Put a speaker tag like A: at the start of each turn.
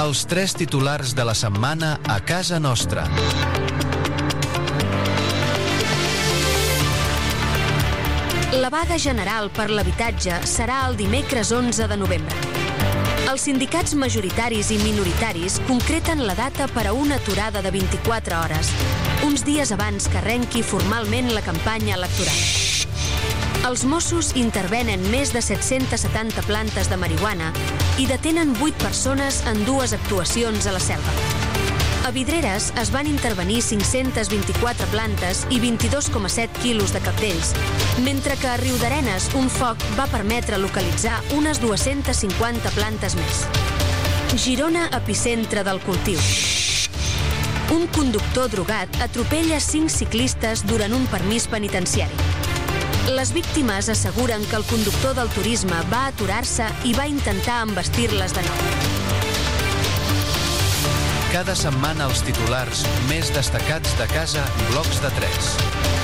A: Els 3 titulars de la setmana a casa nostra.
B: La vaga general per l'habitatge serà el dimecres 11 de novembre. Els sindicats majoritaris i minoritaris concreten la data per a una aturada de 24 hores, uns dies abans que arrenqui formalment la campanya electoral. Els Mossos intervenen més de 770 plantes de marihuana i detenen 8 persones en 2 actuacions a la Selva. A Vidreres es van intervenir 524 plantes i 22,7 quilos de cabdells, mentre que a Riudarenes un foc va permetre localitzar unes 250 plantes més. Girona, epicentre del cultiu. Un conductor drogat atropella 5 ciclistes durant un permís penitenciari. Les víctimes asseguren que el conductor del turisme va aturar-se i va intentar embestir-les de nou.
A: Cada setmana els titulars més destacats de casa, blocs de 3.